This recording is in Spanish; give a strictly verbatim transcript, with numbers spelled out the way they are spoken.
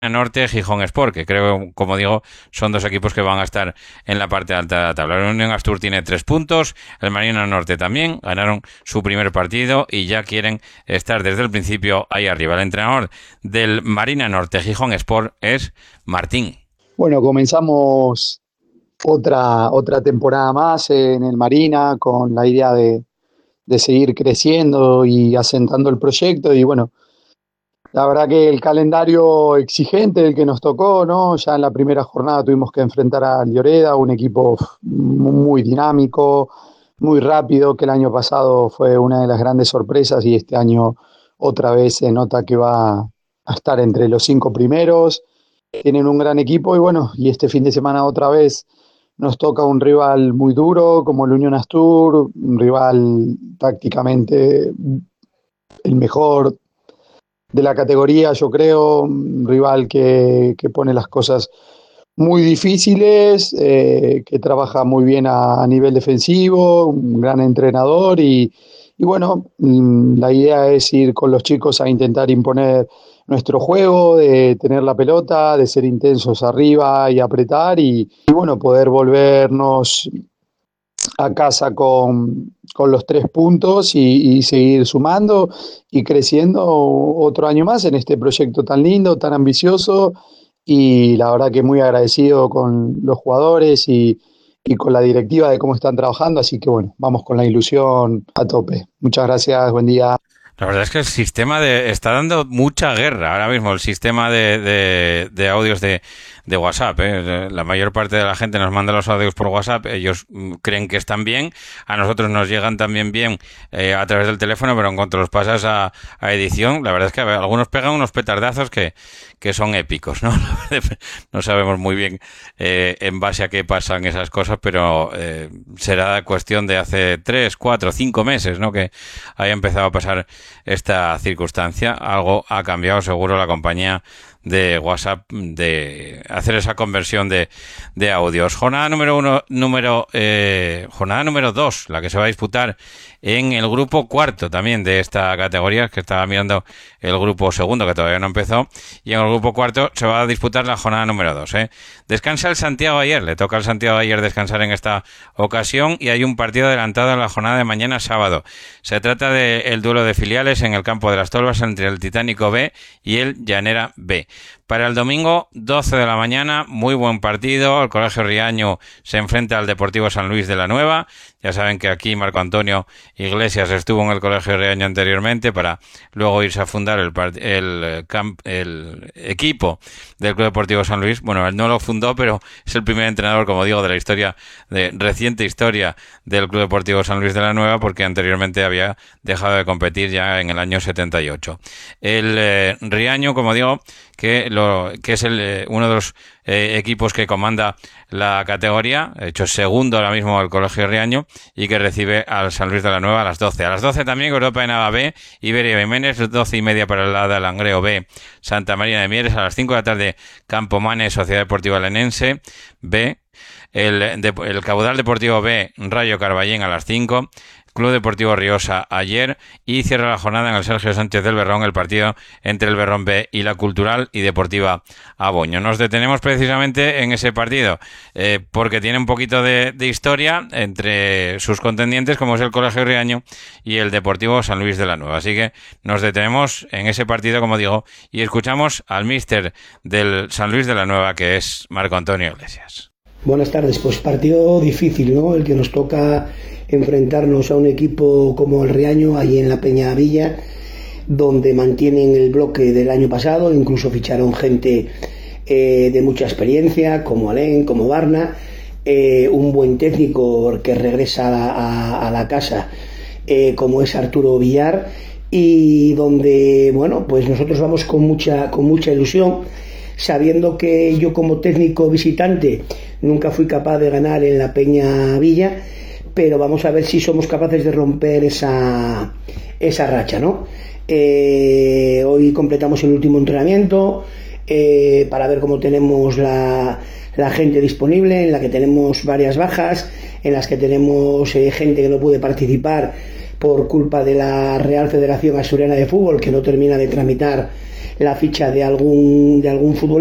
Norte, Gijón Sport, que creo, como digo, son dos equipos que van a estar en la parte alta de la tabla. La Unión Astur tiene tres puntos, el Marina Norte también, ganaron su primer partido y ya quieren estar desde el principio ahí arriba. El entrenador del Marina Norte, Gijón Sport, es Martín. Bueno, comenzamos otra, otra temporada más en el Marina con la idea de, de seguir creciendo y asentando el proyecto y bueno, la verdad que el calendario exigente el que nos tocó, ¿no? Ya en la primera jornada tuvimos que enfrentar a Lloreda, un equipo muy dinámico, muy rápido, que el año pasado fue una de las grandes sorpresas y este año otra vez se nota que va a estar entre los cinco primeros. Tienen un gran equipo y bueno, y este fin de semana otra vez nos toca un rival muy duro como el Unión Astur, un rival prácticamente el mejor de la categoría, yo creo, un rival que, que pone las cosas muy difíciles, eh, que trabaja muy bien a, a nivel defensivo, un gran entrenador y, y bueno, mm, la idea es ir con los chicos a intentar imponer nuestro juego, de tener la pelota, de ser intensos arriba y apretar y, y bueno, poder volvernos a casa con, con los tres puntos y, y seguir sumando y creciendo otro año más en este proyecto tan lindo, tan ambicioso y la verdad que muy agradecido con los jugadores y, y con la directiva de cómo están trabajando, así que bueno, vamos con la ilusión a tope. Muchas gracias, buen día. La verdad es que el sistema de está dando mucha guerra ahora mismo, el sistema de, de, de audios de, de WhatsApp. ¿eh? La mayor parte de la gente nos manda los audios por WhatsApp, ellos creen que están bien, a nosotros nos llegan también bien eh, a través del teléfono, pero en cuanto los pasas a, a edición, la verdad es que a ver, algunos pegan unos petardazos que, que son épicos, ¿no? No sabemos muy bien eh, en base a qué pasan esas cosas, pero eh, será cuestión de hace tres, cuatro, cinco meses, ¿no? Que haya empezado a pasar esta circunstancia. Algo ha cambiado seguro la compañía de WhatsApp de hacer esa conversión de, de audios. Jornada número uno, número eh, jornada número dos, la que se va a disputar en el grupo cuarto también de esta categoría, que estaba mirando el grupo segundo que todavía no empezó, y en el grupo cuarto se va a disputar la jornada número dos. ¿eh? Descansa el Santiago ayer, le toca al Santiago ayer descansar en esta ocasión y hay un partido adelantado en la jornada de mañana sábado. Se trata del duelo de filiales en el campo de las Tolvas entre el Titánico B y el Llanera B. Para el domingo, doce de la mañana, muy buen partido. El Colegio Riaño se enfrenta al Deportivo San Luis de la Nueva. Ya saben que aquí Marco Antonio Iglesias estuvo en el Colegio Riaño anteriormente para luego irse a fundar el, el, camp, el equipo del Club Deportivo San Luis. Bueno, él no lo fundó, pero es el primer entrenador, como digo, de la historia, de reciente historia del Club Deportivo San Luis de la Nueva, porque anteriormente había dejado de competir ya en el año setenta y ocho. El eh, Riaño, como digo, que lo que es el eh, uno de los eh, equipos que comanda la categoría, hecho segundo ahora mismo el Colegio Riaño, y que recibe al San Luis de la Nueva a las doce. A las doce también Europa en A B, Iberia Jiménez, doce y media para el lado del Langreo B, Santa María de Mieres, a las cinco de la tarde Campomanes, Sociedad Deportiva Lenense B, el, de, el Caudal Deportivo B, Rayo Carballén a las cinco, Club Deportivo Riosa ayer, y cierra la jornada en el Sergio Sánchez del Berrón el partido entre el Berrón B y la Cultural y Deportiva Aboño. Nos detenemos precisamente en ese partido eh, porque tiene un poquito de, de historia entre sus contendientes, como es el Colegio Riaño y el Deportivo San Luis de la Nueva. Así que nos detenemos en ese partido, como digo, y escuchamos al míster del San Luis de la Nueva, que es Marco Antonio Iglesias. Buenas tardes, pues partido difícil, ¿no? El que nos toca enfrentarnos a un equipo como el Riaño, ahí en la Peña Villa, donde mantienen el bloque del año pasado, incluso ficharon gente eh, de mucha experiencia, como Alén, como Barna, eh, un buen técnico que regresa a, a, a la casa, eh, como es Arturo Villar, y donde, bueno, pues nosotros vamos con mucha, con mucha ilusión, sabiendo que yo como técnico visitante nunca fui capaz de ganar en la Peña Villa, pero vamos a ver si somos capaces de romper esa, esa racha, ¿no? Eh, hoy completamos el último entrenamiento eh, para ver cómo tenemos la, la gente disponible, en la que tenemos varias bajas, en las que tenemos eh, gente que no puede participar por culpa de la Real Federación Asturiana de Fútbol, que no termina de tramitar la ficha de algún, de algún futbolista.